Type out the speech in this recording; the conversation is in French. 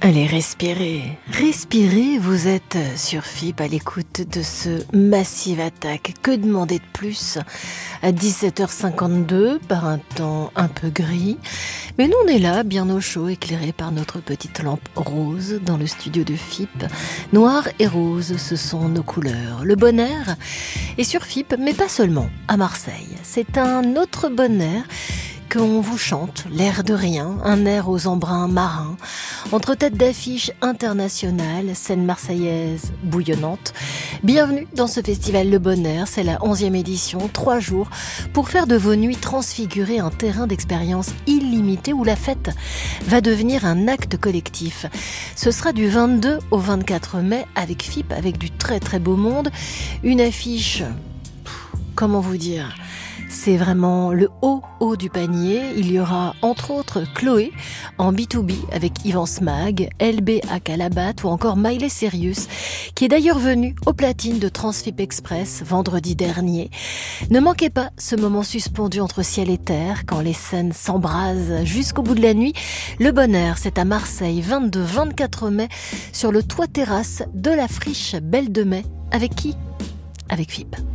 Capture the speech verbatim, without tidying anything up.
Allez, respirez, respirez, vous êtes sur F I P à l'écoute de ce Massive Attack. Que demander de plus à dix-sept heures cinquante-deux par un temps un peu gris? Mais nous on est là, bien au chaud, éclairés par notre petite lampe rose dans le studio de F I P. Noir et rose, ce sont nos couleurs. Le bon air est sur F I P, mais pas seulement, à Marseille. C'est un autre bon air qu'on vous chante, l'air de rien, un air aux embruns marins, entre têtes d'affiches internationales, scène marseillaise bouillonnante. Bienvenue dans ce festival Le Bon Air, c'est la onzième édition, trois jours, pour faire de vos nuits transfigurer un terrain d'expérience illimité où la fête va devenir un acte collectif. Ce sera du vingt-deux au vingt-quatre mai avec F I P, avec du très très beau monde, une affiche, comment vous dire, c'est vraiment le haut, haut du panier. Il y aura entre autres Chloé en B deux B avec Yvan Smag, L B à Calabat ou encore Miley Cyrus, qui est d'ailleurs venu au platine de Transfip Express vendredi dernier. Ne manquez pas ce moment suspendu entre ciel et terre quand les scènes s'embrasent jusqu'au bout de la nuit. Le Bon Air, c'est à Marseille, vingt-deux vingt-quatre mai, sur le toit terrasse de la friche Belle de Mai. Avec qui ? Avec F I P.